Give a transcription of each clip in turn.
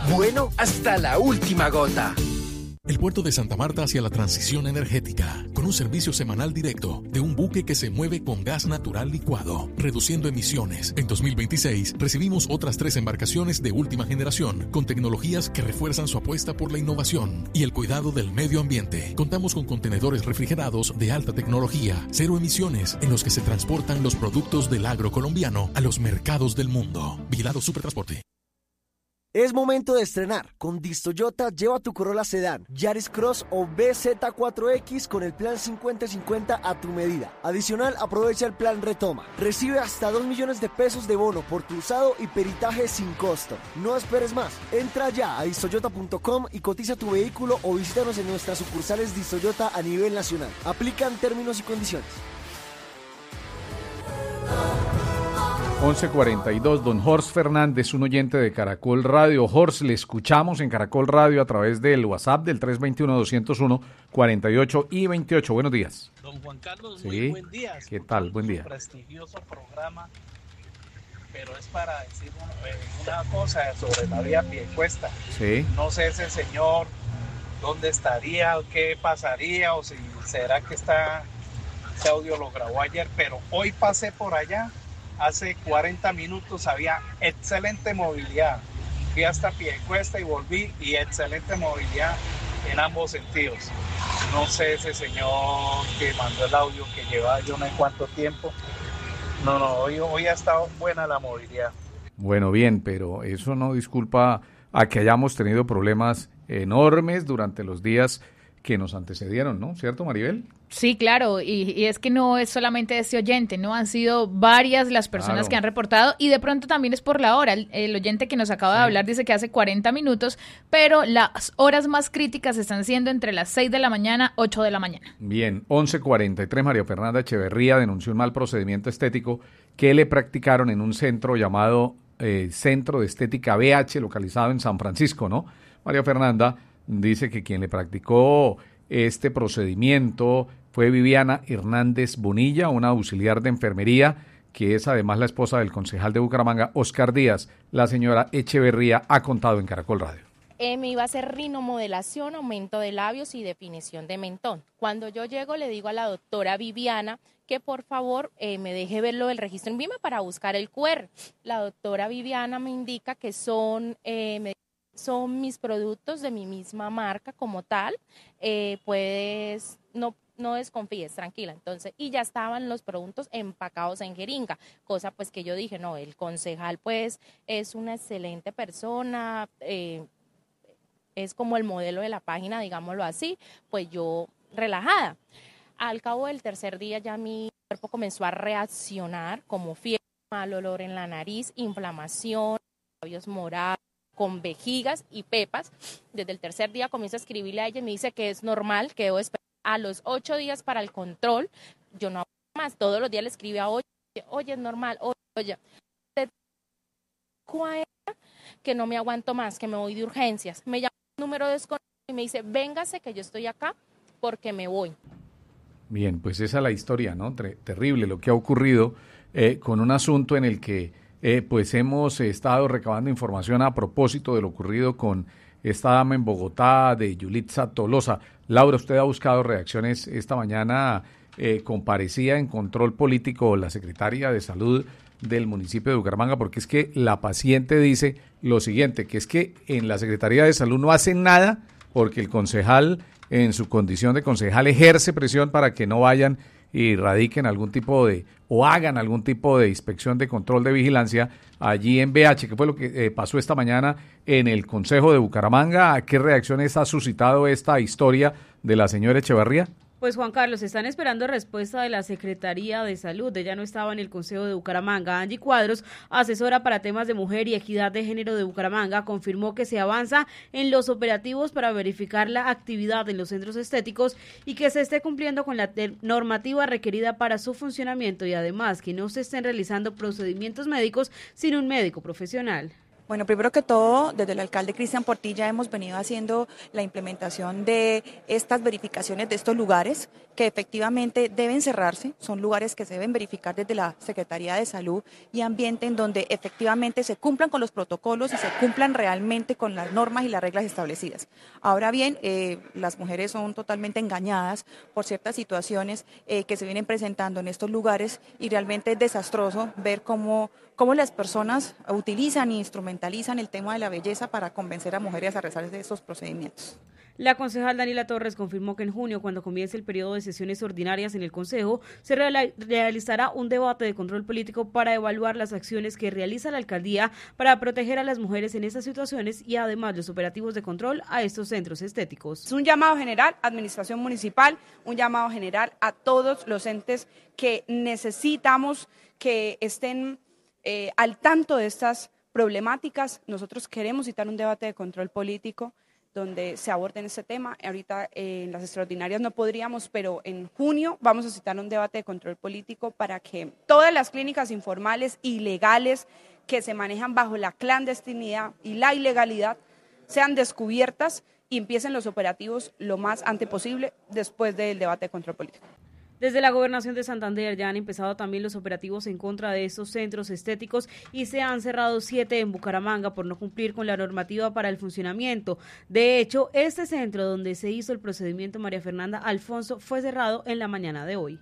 bueno hasta la última gota. El puerto de Santa Marta hacia la transición energética, con un servicio semanal directo de un buque que se mueve con gas natural licuado, reduciendo emisiones. En 2026 recibimos otras 3 embarcaciones de última generación, con tecnologías que refuerzan su apuesta por la innovación y el cuidado del medio ambiente. Contamos con contenedores refrigerados de alta tecnología, 0 emisiones, en los que se transportan los productos del agro colombiano a los mercados del mundo. Vigilado Supertransporte. Es momento de estrenar. Con Distoyota lleva tu Corolla Sedán, Yaris Cross o BZ4X con el plan 50-50 a tu medida. Adicional, aprovecha el plan Retoma. Recibe hasta 2 millones de pesos de bono por tu usado y peritaje sin costo. No esperes más. Entra ya a distoyota.com y cotiza tu vehículo o visítanos en nuestras sucursales Distoyota a nivel nacional. Aplican términos y condiciones. 11:42, don Horst Fernández, un oyente de Caracol Radio. Horst, le escuchamos en Caracol Radio a través del WhatsApp del 321-201-48 y 28. Buenos días. Don Juan Carlos, sí. Muy buen día. ¿Qué tal? Buen día. Un prestigioso programa, pero es para decir una cosa sobre la vía Piedecuesta. Sí. No sé ese señor dónde estaría, qué pasaría, o si será que ese audio lo grabó ayer, pero hoy pasé por allá. Hace 40 minutos había excelente movilidad. Fui hasta Piedecuesta y volví, y excelente movilidad en ambos sentidos. No sé ese señor que mandó el audio, que lleva yo no sé cuánto tiempo. No, hoy ha estado buena la movilidad. Bueno, bien, pero eso no disculpa a que hayamos tenido problemas enormes durante los días que nos antecedieron, ¿no? ¿Cierto, Maribel? Sí, claro, y es que no es solamente este oyente, ¿no? Han sido varias las personas que han reportado, y de pronto también es por la hora. El oyente que nos acaba de hablar dice que hace 40 minutos, pero las horas más críticas están siendo entre las 6 de la mañana, 8 de la mañana. Bien, 11:43, María Fernanda Echeverría denunció un mal procedimiento estético que le practicaron en un centro llamado Centro de Estética BH, localizado en San Francisco, ¿no? María Fernanda dice que quien le practicó este procedimiento fue Viviana Hernández Bonilla, una auxiliar de enfermería, que es además la esposa del concejal de Bucaramanga, Oscar Díaz. La señora Echeverría ha contado en Caracol Radio. Me iba a hacer rinomodelación, aumento de labios y definición de mentón. Cuando yo llego le digo a la doctora Viviana que por favor me deje verlo del registro en Vima para buscar el QR. La doctora Viviana me indica que son mis productos de mi misma marca como tal, no desconfíes, tranquila. Entonces, y ya estaban los productos empacados en jeringa, cosa pues que yo dije, no, el concejal pues es una excelente persona, es como el modelo de la página, digámoslo así, pues yo relajada. Al cabo del tercer día ya mi cuerpo comenzó a reaccionar como fiebre, mal olor en la nariz, inflamación, labios morados, con vejigas y pepas. Desde el tercer día comienzo a escribirle a ella y me dice que es normal, que debo esperar a los 8 días para el control. Yo no hago más, todos los días le escribí a oye, es normal, oye. Que no me aguanto más, que me voy de urgencias. Me llama un número desconocido y me dice, véngase que yo estoy acá porque me voy. Bien, pues esa es la historia, ¿no? Terrible lo que ha ocurrido con un asunto en el que pues hemos estado recabando información a propósito de lo ocurrido con esta dama en Bogotá, de Yulitza Tolosa. Laura, usted ha buscado reacciones esta mañana, comparecía en control político la secretaria de Salud del municipio de Bucaramanga, porque es que la paciente dice lo siguiente, que es que en la Secretaría de Salud no hacen nada porque el concejal, en su condición de concejal, ejerce presión para que no vayan y radiquen algún tipo de, o hagan algún tipo de inspección de control de vigilancia allí en BH. ¿Qué fue lo que pasó esta mañana en el Consejo de Bucaramanga? ¿A qué reacciones ha suscitado esta historia de la señora Echeverría? Pues Juan Carlos, están esperando respuesta de la Secretaría de Salud. Ella no estaba en el Consejo de Bucaramanga. Angie Cuadros, asesora para temas de mujer y equidad de género de Bucaramanga, confirmó que se avanza en los operativos para verificar la actividad en los centros estéticos y que se esté cumpliendo con la normativa requerida para su funcionamiento, y además que no se estén realizando procedimientos médicos sin un médico profesional. Bueno, primero que todo, desde el alcalde Cristian Portilla hemos venido haciendo la implementación de estas verificaciones de estos lugares que efectivamente deben cerrarse. Son lugares que se deben verificar desde la Secretaría de Salud y Ambiente, en donde efectivamente se cumplan con los protocolos y se cumplan realmente con las normas y las reglas establecidas. Ahora bien, las mujeres son totalmente engañadas por ciertas situaciones que se vienen presentando en estos lugares y realmente es desastroso ver cómo las personas utilizan e instrumentalizan el tema de la belleza para convencer a mujeres a realizar estos procedimientos. La concejal Daniela Torres confirmó que en junio, cuando comience el periodo de sesiones ordinarias en el Consejo, se realizará un debate de control político para evaluar las acciones que realiza la alcaldía para proteger a las mujeres en estas situaciones y además los operativos de control a estos centros estéticos. Es un llamado general a Administración Municipal, un llamado general a todos los entes que necesitamos que estén al tanto de estas problemáticas. Nosotros queremos citar un debate de control político donde se aborden este tema. Ahorita en las extraordinarias no podríamos, pero en junio vamos a citar un debate de control político para que todas las clínicas informales, ilegales, que se manejan bajo la clandestinidad y la ilegalidad, sean descubiertas y empiecen los operativos lo más antes posible después del debate de control político. Desde la Gobernación de Santander ya han empezado también los operativos en contra de estos centros estéticos y se han cerrado 7 en Bucaramanga por no cumplir con la normativa para el funcionamiento. De hecho, este centro donde se hizo el procedimiento María Fernanda Alfonso fue cerrado en la mañana de hoy.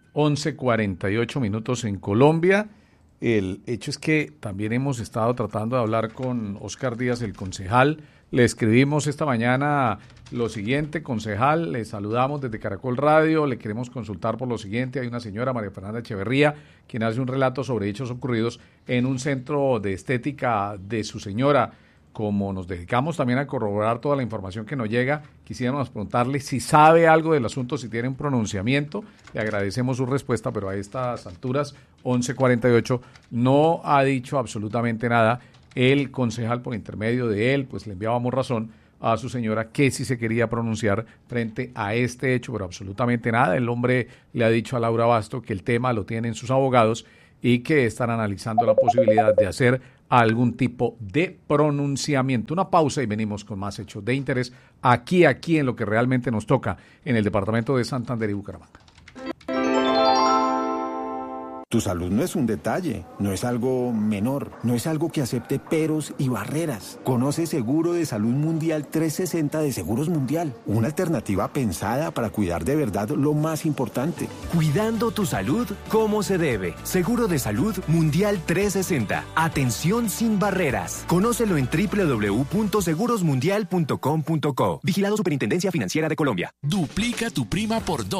11:48 minutos en Colombia. El hecho es que también hemos estado tratando de hablar con Oscar Díaz, el concejal. Le escribimos esta mañana lo siguiente: concejal, le saludamos desde Caracol Radio, le queremos consultar por lo siguiente. Hay una señora, María Fernanda Echeverría, quien hace un relato sobre hechos ocurridos en un centro de estética de su señora. Como nos dedicamos también a corroborar toda la información que nos llega, quisiéramos preguntarle si sabe algo del asunto, si tiene un pronunciamiento. Le agradecemos su respuesta, pero a estas alturas, 11:48, no ha dicho absolutamente nada. El concejal, por intermedio de él, pues le enviábamos razón a su señora que sí se quería pronunciar frente a este hecho, pero absolutamente nada. El hombre le ha dicho a Laura Basto que el tema lo tienen sus abogados y que están analizando la posibilidad de hacer algún tipo de pronunciamiento. Una pausa y venimos con más hechos de interés aquí en lo que realmente nos toca en el departamento de Santander y Bucaramanga. Tu salud no es un detalle, no es algo menor, no es algo que acepte peros y barreras. Conoce Seguro de Salud Mundial 360 de Seguros Mundial, una alternativa pensada para cuidar de verdad lo más importante. Cuidando tu salud como se debe. Seguro de Salud Mundial 360. Atención sin barreras. Conócelo en www.segurosmundial.com.co. Vigilado Superintendencia Financiera de Colombia. Duplica tu prima por 2.